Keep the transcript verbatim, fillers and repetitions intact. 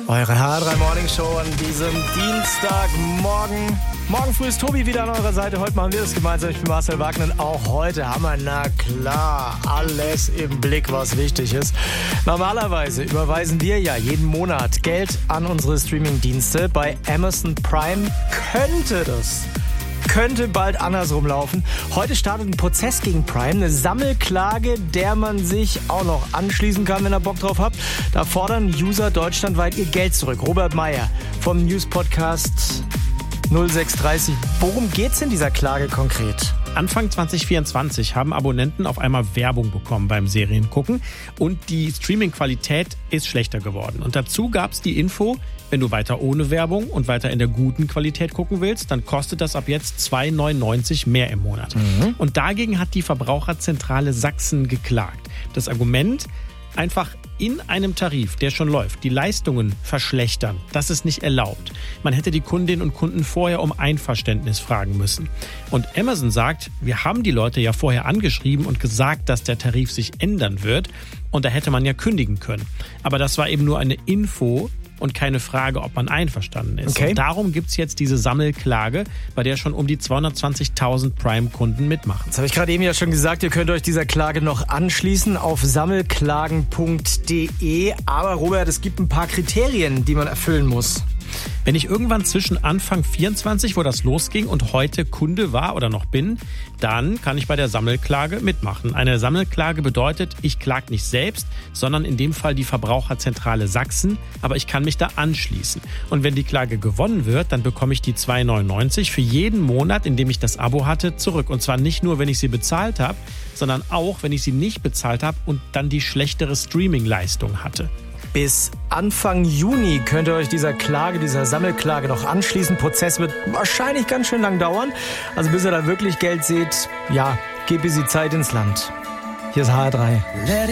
Eure H drei Morning Show an diesem Dienstagmorgen. Morgen früh ist Tobi wieder an eurer Seite. Heute machen wir das gemeinsam. Ich bin Marcel Wagner und auch heute haben wir, na klar, alles im Blick, was wichtig ist. Normalerweise überweisen wir ja jeden Monat Geld an unsere Streaming-Dienste. Bei Amazon Prime könnte das... könnte bald andersrum laufen. Heute startet ein Prozess gegen Prime, eine Sammelklage, der man sich auch noch anschließen kann, wenn ihr Bock drauf habt. Da fordern User deutschlandweit ihr Geld zurück. Robert Meyer vom News-Podcast null sechs dreißig. Worum geht's in dieser Klage konkret? Anfang zwanzig vierundzwanzig haben Abonnenten auf einmal Werbung bekommen beim Seriengucken und die Streaming-Qualität ist schlechter geworden. Und dazu gab es die Info, wenn du weiter ohne Werbung und weiter in der guten Qualität gucken willst, dann kostet das ab jetzt zwei neunundneunzig mehr im Monat. Mhm. Und dagegen hat die Verbraucherzentrale Sachsen geklagt. Das Argument: einfach in einem Tarif, der schon läuft, die Leistungen verschlechtern. Das ist nicht erlaubt. Man hätte die Kundinnen und Kunden vorher um Einverständnis fragen müssen. Und Amazon sagt, wir haben die Leute ja vorher angeschrieben und gesagt, dass der Tarif sich ändern wird. Und da hätte man ja kündigen können. Aber das war eben nur eine Info und keine Frage, ob man einverstanden ist. Okay. Und darum gibt's jetzt diese Sammelklage, bei der schon um die zweihundertzwanzigtausend Prime-Kunden mitmachen. Das habe ich gerade eben ja schon gesagt, ihr könnt euch dieser Klage noch anschließen auf sammelklagen punkt de. Aber Robert, es gibt ein paar Kriterien, die man erfüllen muss. Wenn ich irgendwann zwischen Anfang vierundzwanzig, wo das losging, und heute Kunde war oder noch bin, dann kann ich bei der Sammelklage mitmachen. Eine Sammelklage bedeutet, ich klage nicht selbst, sondern in dem Fall die Verbraucherzentrale Sachsen, aber ich kann mich da anschließen. Und wenn die Klage gewonnen wird, dann bekomme ich die zwei neunundneunzig für jeden Monat, in dem ich das Abo hatte, zurück. Und zwar nicht nur, wenn ich sie bezahlt habe, sondern auch, wenn ich sie nicht bezahlt habe und dann die schlechtere Streaming-Leistung hatte. Bis Anfang Juni könnt ihr euch dieser Klage, dieser Sammelklage noch anschließen. Prozess wird wahrscheinlich ganz schön lang dauern. Also bis ihr da wirklich Geld seht, ja, gebt ihr die Zeit ins Land. Hier ist H drei.